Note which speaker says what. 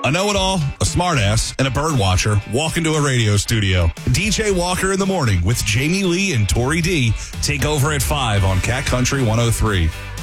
Speaker 1: A know-it-all, a smartass, and a bird watcher walk into a radio studio. DJ Walker in the Morning with Jamie Lee and Tori D take over at 5 on Cat Country 103.